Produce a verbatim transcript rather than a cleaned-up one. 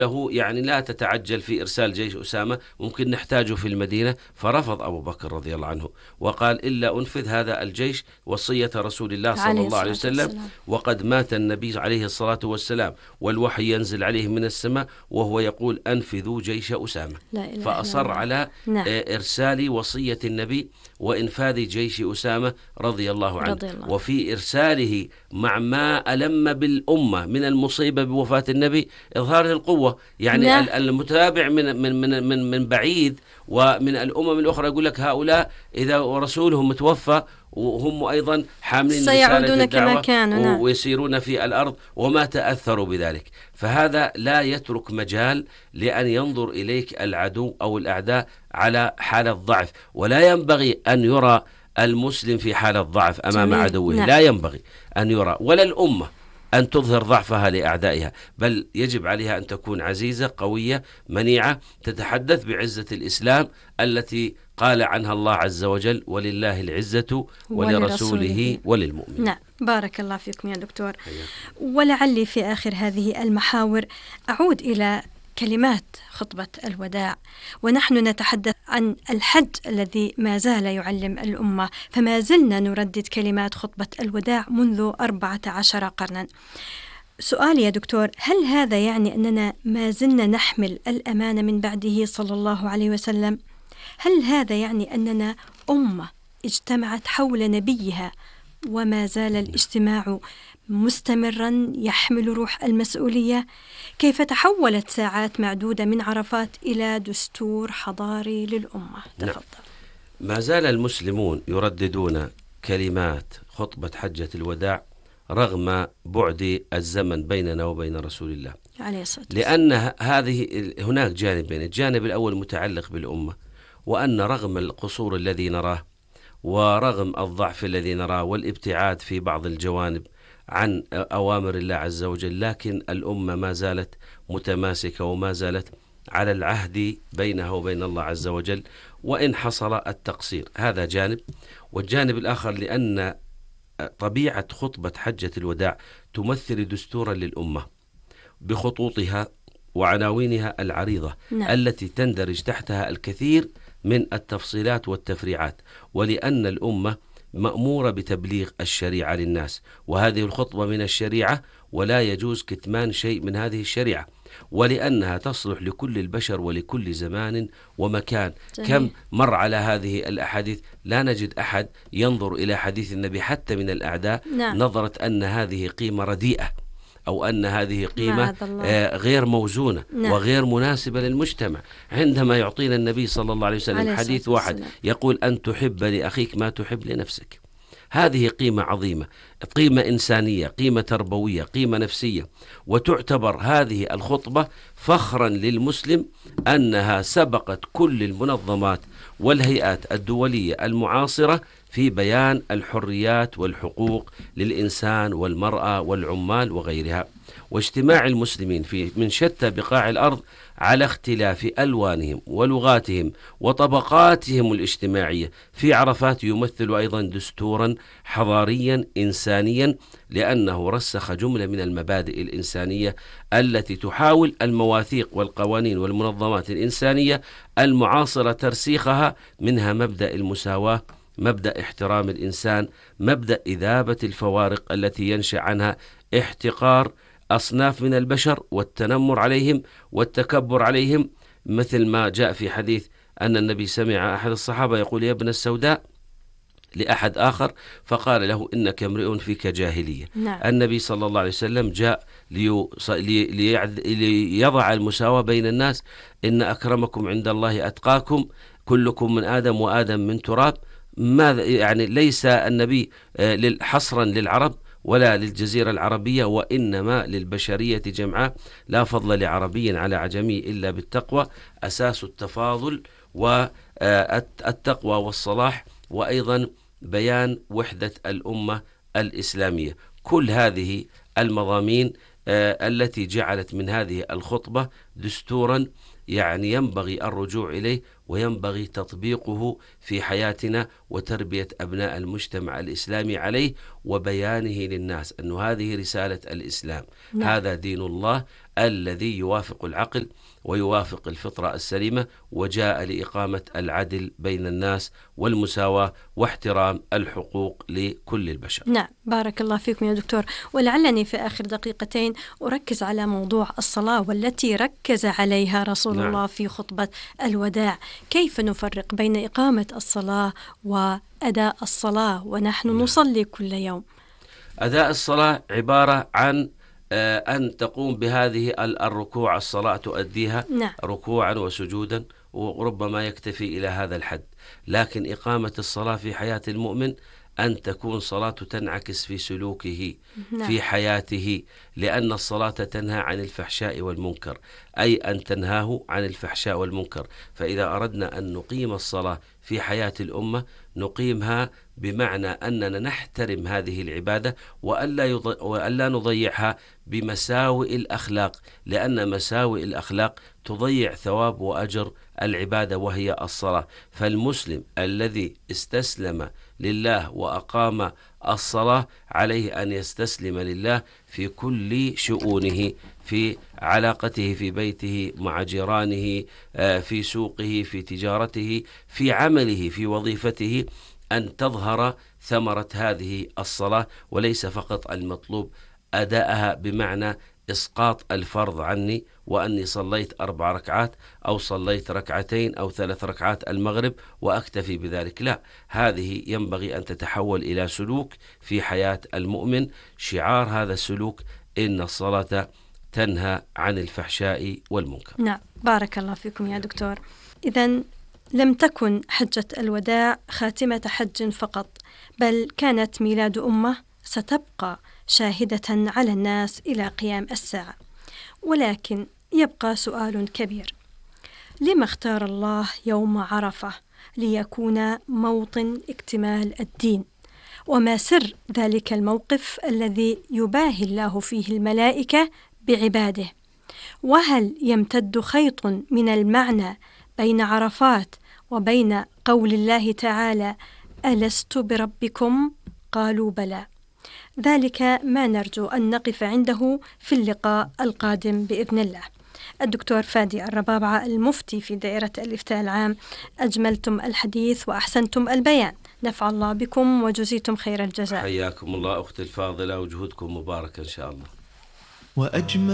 له يعني لا تتعجل في إرسال جيش أسامة، ممكن نحتاجه في المدينة. فرفض أبو بكر رضي الله عنه وقال إلا أنفذ هذا الجيش وصية رسول الله صلى عليه الله عليه الصلاة وسلم، والسلام. وقد مات النبي عليه الصلاة والسلام والوحي ينزل عليه من السماء وهو يقول أنفذوا جيش أسامة. لا إله إلا فأصر الله. على نعم. إرسال وصية النبي وإنفاذ جيش أسامة رضي الله عنه. رضي الله. وفي إرساله مع ما ألم بالأمة من المصيبة بوفاة النبي إظهار القوة، يعني نعم. المتابع من من من من من بعيد ومن الأمم الأخرى يقول لك هؤلاء إذا رسولهم متوفى وهم أيضا حاملين رسالة الدعوة نعم. ويسيرون في الأرض وما تأثروا بذلك. فهذا لا يترك مجال لأن ينظر إليك العدو أو الأعداء على حالة ضعف، ولا ينبغي أن يرى المسلم في حالة ضعف أمام جميل. عدوه. نعم. لا ينبغي أن يرى، ولا الأمة أن تظهر ضعفها لأعدائها، بل يجب عليها أن تكون عزيزة قوية منيعة، تتحدث بعزة الإسلام التي قال عنها الله عز وجل ولله العزة ولرسوله وللمؤمنين. نعم. بارك الله فيكم يا دكتور. ولعلي في آخر هذه المحاور أعود إلى كلمات خطبة الوداع، ونحن نتحدث عن الحج الذي ما زال يعلم الأمة، فما زلنا نردد كلمات خطبة الوداع منذ أربعة عشر قرنا. سؤال يا دكتور، هل هذا يعني أننا ما زلنا نحمل الأمانة من بعده صلى الله عليه وسلم؟ هل هذا يعني أننا أمة اجتمعت حول نبيها وما زال الاجتماع مستمرا يحمل روح المسؤولية؟ كيف تحولت ساعات معدودة من عرفات إلى دستور حضاري للأمة؟ تفضل. ما زال المسلمون يرددون كلمات خطبة حجة الوداع رغم بعد الزمن بيننا وبين رسول الله عليه الصلاة والسلام، لأن هذه هناك جانبين. الجانب الأول متعلق بالأمة، وأن رغم القصور الذي نراه ورغم الضعف الذي نراه والابتعاد في بعض الجوانب عن أوامر الله عز وجل، لكن الأمة ما زالت متماسكة وما زالت على العهد بينها وبين الله عز وجل، وإن حصل التقصير. هذا جانب. والجانب الآخر لأن طبيعة خطبة حجة الوداع تمثل دستورا للأمة بخطوطها وعناوينها العريضة. نعم. التي تندرج تحتها الكثير من التفصيلات والتفريعات، ولأن الأمة مأمورة بتبليغ الشريعة للناس، وهذه الخطبة من الشريعة ولا يجوز كتمان شيء من هذه الشريعة، ولأنها تصلح لكل البشر ولكل زمان ومكان. جميل. كم مر على هذه الأحاديث لا نجد أحد ينظر إلى حديث النبي حتى من الأعداء. نعم. نظرت أن هذه قيمة رديئة أو أن هذه قيمة آه غير موزونة. نعم. وغير مناسبة للمجتمع. عندما يعطينا النبي صلى الله عليه وسلم عليه حديث واحد السلام. يقول أن تحب لأخيك ما تحب لنفسك. هذه قيمة عظيمة، قيمة إنسانية، قيمة تربوية، قيمة نفسية، وتعتبر هذه الخطبة فخرا للمسلم أنها سبقت كل المنظمات والهيئات الدولية المعاصرة في بيان الحريات والحقوق للإنسان والمرأة والعمال وغيرها. واجتماع المسلمين في من شتى بقاع الأرض على اختلاف ألوانهم ولغاتهم وطبقاتهم الاجتماعية في عرفات يمثل أيضا دستورا حضاريا إنسانيا، لأنه رسخ جملة من المبادئ الإنسانية التي تحاول المواثيق والقوانين والمنظمات الإنسانية المعاصرة ترسيخها، منها مبدأ المساواة، مبدأ احترام الإنسان، مبدأ إذابة الفوارق التي ينشأ عنها احتقار أصناف من البشر والتنمر عليهم والتكبر عليهم، مثل ما جاء في حديث أن النبي سمع أحد الصحابة يقول يا ابن السوداء لأحد آخر فقال له إنك امرئ فيك جاهلية. نعم. النبي صلى الله عليه وسلم جاء ليضع المساواة بين الناس، إن أكرمكم عند الله أتقاكم، كلكم من آدم وآدم من تراب. ماذا يعني؟ ليس النبي حصرا للعرب ولا للجزيرة العربية، وإنما للبشرية جمعاء، لا فضل لعربي على عجمي إلا بالتقوى، أساس التفاضل والتقوى والصلاح، وأيضا بيان وحدة الأمة الإسلامية. كل هذه المضامين التي جعلت من هذه الخطبة دستورا يعني ينبغي الرجوع إليه وينبغي تطبيقه في حياتنا وتربية أبناء المجتمع الإسلامي عليه وبيانه للناس أن هذه رسالة الإسلام. نعم. هذا دين الله الذي يوافق العقل ويوافق الفطرة السليمة، وجاء لإقامة العدل بين الناس والمساواة واحترام الحقوق لكل البشر. نعم، بارك الله فيكم يا دكتور. ولعلني في آخر دقيقتين أركز على موضوع الصلاة والتي ركز عليها رسول نعم. الله في خطبة الوداع. كيف نفرق بين إقامة الصلاة وأداء الصلاة ونحن نعم. نصلي كل يوم؟ أداء الصلاة عبارة عن أن تقوم بهذه الركوع، الصلاة تؤديها نعم. ركوعا وسجودا، وربما يكتفي إلى هذا الحد. لكن إقامة الصلاة في حياة المؤمن أن تكون صلاة تنعكس في سلوكه نعم. في حياته، لأن الصلاة تنهى عن الفحشاء والمنكر، أي أن تنهاه عن الفحشاء والمنكر. فإذا أردنا أن نقيم الصلاة في حياة الأمة نقيمها بمعنى أننا نحترم هذه العبادة وألا, يض... وألا نضيعها بمساوئ الأخلاق، لأن مساوئ الأخلاق تضيع ثواب وأجر العبادة وهي الصلاة. فالمسلم الذي استسلم لله وأقام الصلاة عليه أن يستسلم لله في كل شؤونه، في علاقته في بيته مع جيرانه، في سوقه، في تجارته، في عمله، في وظيفته، أن تظهر ثمرة هذه الصلاة، وليس فقط المطلوب أداءها بمعنى إسقاط الفرض عني وأني صليت أربع ركعات أو صليت ركعتين أو ثلاث ركعات المغرب وأكتفي بذلك. لا، هذه ينبغي أن تتحول إلى سلوك في حياة المؤمن. شعار هذا السلوك إن الصلاة تنهى عن الفحشاء والمنكر. نعم، بارك الله فيكم يا دكتور. إذن لم تكن حجة الوداع خاتمة حج فقط، بل كانت ميلاد أمة ستبقى شاهدة على الناس إلى قيام الساعة. ولكن يبقى سؤال كبير: لما اختار الله يوم عرفة ليكون موطن اكتمال الدين؟ وما سر ذلك الموقف الذي يباهي الله فيه الملائكة بعباده؟ وهل يمتد خيط من المعنى بين عرفات وبين قول الله تعالى: ألست بربكم؟ قالوا بلى. ذلك ما نرجو أن نقف عنده في اللقاء القادم بإذن الله. الدكتور فادي الربابعة، المفتي في دائرة الإفتاء العام، أجملتم الحديث وأحسنتم البيان، نفع الله بكم وجزيتم خير الجزاء. حياكم الله أختي الفاضلة، وجهودكم مبارك إن شاء الله. وأجمل